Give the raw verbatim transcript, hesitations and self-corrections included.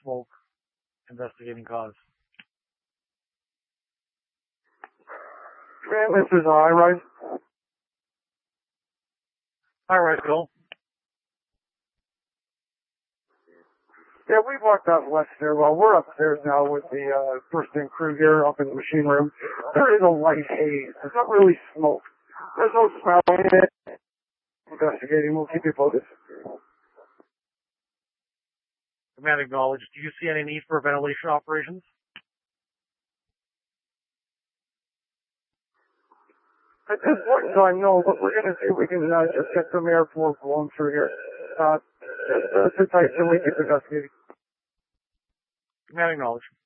smoke. Investigating cause. Man, this is high rise. High rise, Bill. Yeah, we walked out west there. Well, we're upstairs now with the uh, first in crew here up in the machine room. There is a light haze. There's not really smoke. There's no smell in it. Investigating. We'll keep you posted. Command acknowledged. Do you see any need for ventilation operations? At this point in time, no, but we're going to see if we can uh, just get some airflow flowing through here. Uh, just, uh, sit tight till we keep investigating. Command acknowledged.